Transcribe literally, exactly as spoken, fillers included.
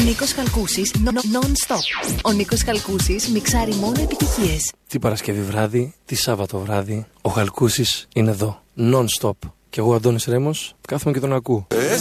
Νίκος Χαλκούσης, non-stop. Ο Νίκος Χαλκούσης μιξάρει μόνο επιτυχίες. Τι Παρασκευή βράδυ, τι Σάββατο βράδυ, ο Χαλκούσης είναι εδώ, non-stop. Και εγώ, Αντώνης Ρέμος, κάθομαι και τον ακούω.